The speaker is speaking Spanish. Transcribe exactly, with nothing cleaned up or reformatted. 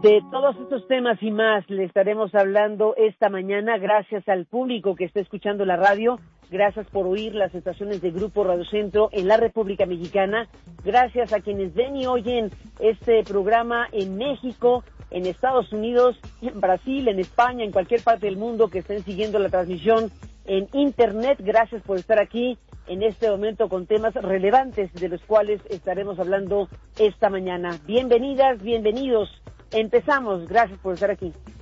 De todos estos temas y más le estaremos hablando esta mañana. Gracias al público que está escuchando la radio. Gracias por oír las estaciones de Grupo Radio Centro en la República Mexicana. Gracias a quienes ven y oyen este programa en México, en Estados Unidos, en Brasil, en España, en cualquier parte del mundo que estén siguiendo la transmisión en Internet. Gracias por estar aquí en este momento con temas relevantes de los cuales estaremos hablando esta mañana. Bienvenidas, bienvenidos. Empezamos. Gracias por estar aquí.